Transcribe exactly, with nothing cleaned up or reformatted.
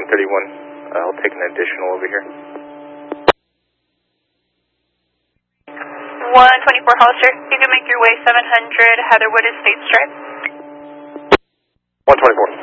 thirty-one. Uh, I'll take an additional over here. one twenty-four Hollister, you can make your way seven hundred Heatherwood Estate Drive. one twenty-four.